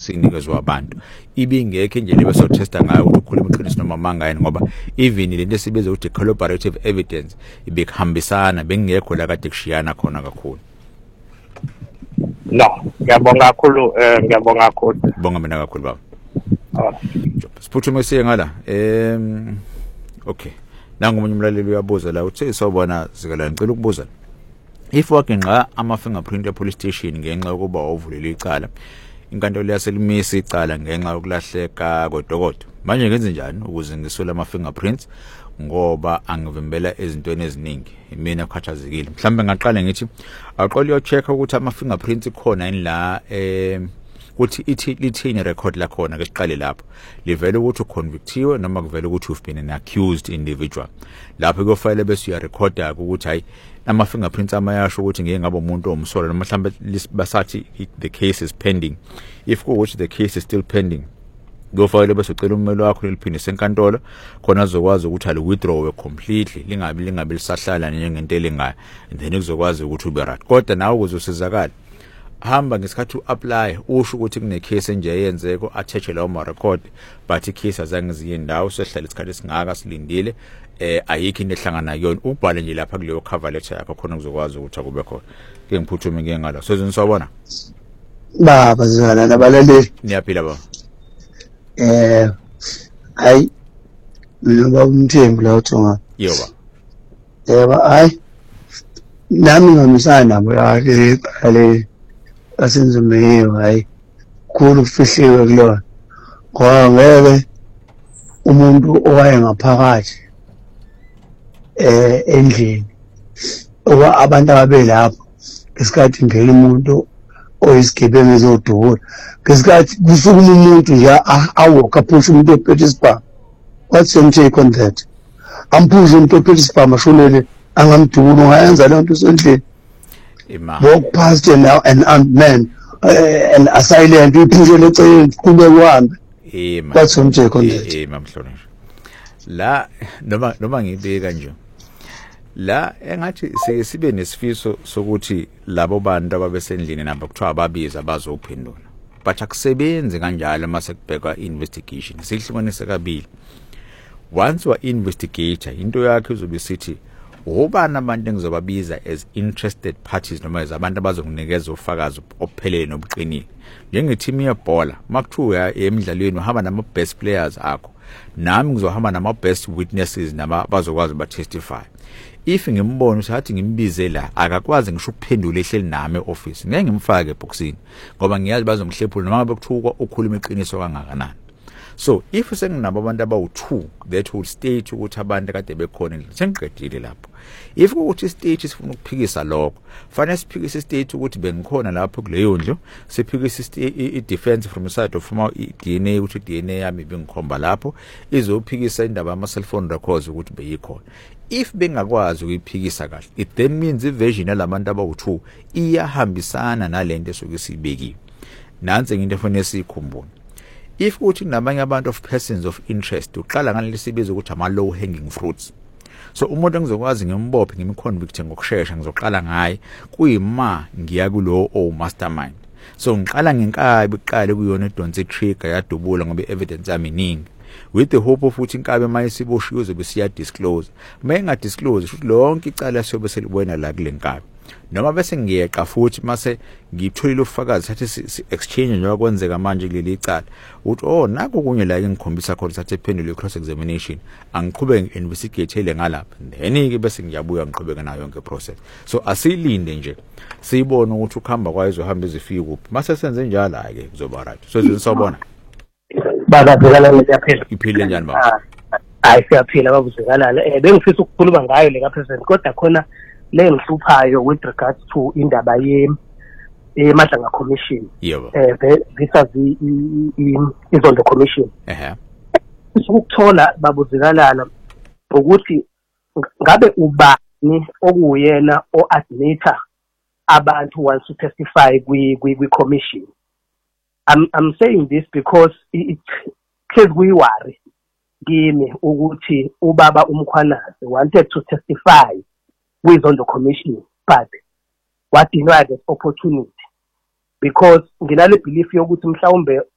sinikezwe abantu ibingekho indlela ebesotesta ngayo ukuthi ukhuluma iqiniso noma mangani ngoba even lento esibiza ukuthi collaborative evidence ibekuhambisana bengekho la kade kushiyana khona kakhulu. No, ngiyabonga kakhulu bonga mina kakhulu baba. Siphuthume siye ngala okay nangu umunye umlaleli uyabuza la uthi sobona zikala ngicela ukubuza if wakenqa ama-fingerprint e-police station ngenxa yokuba wavulele icala inkantolo yaselimisa icala ngenxa yokulahleka kwedokodo manje ngenze njani ukuze ngisole ama-fingerprints ngoba angivimbela ezintweni eziningi mina khathazekile mhlambe ngaqale ngithi aqole uyochecka ukuthi ama-fingerprints khona yini la ukuthi lithini record la khona ke siqale lapho livele ukuthi uconvictiwe noma kuvele ukuthi you've been an accused individual lapho kuyofanele bese uyarecorda ukuthi hayi ama fingerprints amayasho ukuthi ngeke ngabe umuntu omsola noma mhlambe basathi the case is pending if kuwukuthi the case is still pending kuyofanele bese ucela ummeli wakho liphinde senkantolo khona azokwazi ukuthi ali withdraw completely lingabi lisahlala njengento elingayo and then kuzokwazi ukuthi ube right kodwa nawe ukuze usizakala hamba ngesikhathi uapply usho ukuthi kune case nje eyenzeko atheche lawo ma record but icase azange ziye ndawo sehlala isikhathi singaka silindile ayikho into ehlangana yona ubhale nje lapha kuleyo cover letter yakho khona kuzokwazi ukuthi akube khona ke ngiphuthume ngeke ngala sezweni sawubona baba zana nabalaleli niyaphila baba hayi mina baba umthembu la uthonga yoba hayi nami ngamisana nabo yale asenze meyo hayi khulu kufihliwe kulona ngoba ngeke umuntu owaye ngaphakathi endlini oba abantu abelapho ngesikhathi ngeke umuntu oyisigebengu ezodubula ngesikhathi kusukuma umuntu nje awalk aphusha umuntu ophethe isibhamu. What's your take on that? Ampusha umuntu ophethe isibhamu ashonele angamdubula ungayenza lento esendlini walk past now an armed man an assailant uyiphushe leceleni kube kuhambe. What's your take on that? Mamhlonishwa la noma ngibeka nje la engathi sibe nesifiso sokuthi labo bantu ababesendlini nabo kuthiwa ababiza bazophendula but akusebenzi kanjalo mase kubheka investigation sihlukanise kabili once wa investigator into yakhe uzobe sithi ubani abantu engizobabiza as interested parties noma as abantu abazokunikeza ufakazi ophelele nobuqinile njengeteam yebhola makuthiwa emidlalweni uhamba nama best players akho nami ngizohamba nama best witnesses naba bazokwazi ba testify if ngimbono sathi ngimbize la akakwazi ngisho ukuphendula ehleli nami eoffice ngeke ngimfake eboxini ngoba ngiyazi bazomhlephula noma ngabe kuthiwa ukhuluma iqiniso kangakanani. So if senginabo abantu abawu2 that will state ukuthi abantu kade bekhona sengiqedile lapho if ukuthi state sifuna ukuphikisa lokho fanele siphikise state ukuthi bengikhona lapho kuleyo ndlu siphikise i-defense from the side of DNA ukuthi DNA yami bengikhomba lapho izophikisa indaba ama cellphone records ukuthi beyikhona. If bengakwazi ukuyiphikisa kahle it then means iversion yalabantu abawu2 iyahambisana nalento esokuyisibekiwe nansi into efanele sikhumbule if uthi nabanye abantu of persons of interest uqala ngalesibizo ukuthi ama low hanging fruits. So umuntu engizokwazi ngimbophe ngimconvict ngokusheshsha ngizoqala ngaye kuyima ngiya kulo mastermind. So ngiqala ngenkabi iqale kuyona edonse trigger yadubula ngoba evidence yami iningi with the hope of ukuthi inkabe mayisiboshiwe uzobe siya disclose mayenga disclose futhi lonke icala siyobe selibona la kule nkabi noma bese ngiyeqa futhi mase ngitholile ufakazi sathi exchange njengoba kwenzeka manje kuleli icala uthi naku kunye la ngikhombisa khona sathi ephendule cross examination angiqhubeke ngi-investigate ngalapha then ke bese ngiyabuya ngiqhubeka nayo yonke process. So asilinde nje siyibone ukuthi ukuhamba kwayo uhamba izifika kuphi mase senze njalo ke kuzoba right. So sizobona baba bhekana nesiyaphila iphile njani baba? Hayi siyaphila baba uzikalala bengifisa ukukhuluma ngayo le ka president kodwa khona le ngihluphayo with regards to indaba yeMadlanga commission yebo vis-a-vis izondo commission ukuthola babuzikalala ukuthi ngabe ubani okuyena o-admita abantu once to testify kwi commission. I'm saying this because it says we worry kimi ukuthi ubaba uMkhwanazi wanted to testify with on the commission but what denied this opportunity because nginale belief yokuthi mhlawumbe